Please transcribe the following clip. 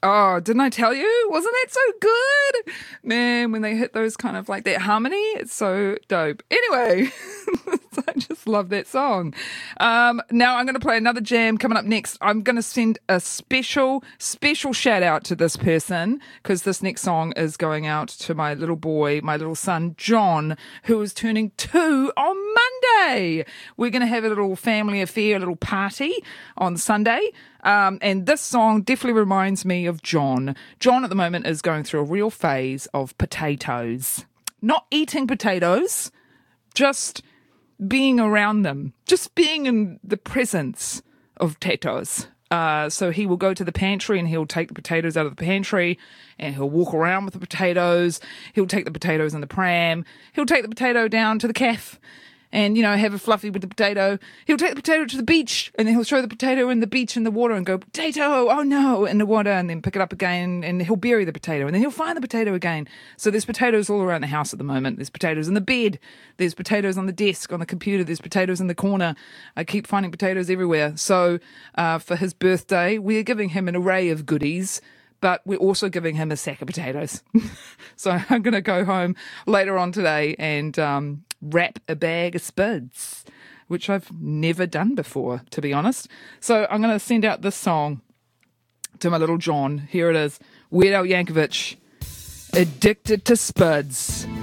Oh, didn't I tell you? Wasn't that so good? Man, when they hit those kind of like that harmony, it's so dope. Anyway, I just love that song. Now I'm going to play another jam coming up next. I'm going to send a special shout out to this person because this next song is going out to my little boy, my little son, John, who is turning 2 on Monday. We're going to have a little family affair, a little party on Sunday. And this song definitely reminds me of John. John at the moment is going through a real phase of potatoes. Not eating potatoes, just being around them. Just being in the presence of potatoes. So he will go to the pantry and he'll take the potatoes out of the pantry and he'll walk around with the potatoes. He'll take the potatoes in the pram. He'll take the potato down to the cafe and, have a fluffy with the potato. He'll take the potato to the beach and then he'll throw the potato in the beach in the water and go, potato, oh no, in the water, and then pick it up again and he'll bury the potato and then he'll find the potato again. So there's potatoes all around the house at the moment. There's potatoes in the bed. There's potatoes on the desk, on the computer. There's potatoes in the corner. I keep finding potatoes everywhere. So for his birthday, we're giving him an array of goodies, but we're also giving him a sack of potatoes. So I'm going to go home later on today and wrap a bag of spuds, which I've never done before, to be honest. So I'm going to send out this song to my little John. Here it is. Weird Al Yankovic, Addicted to Spuds.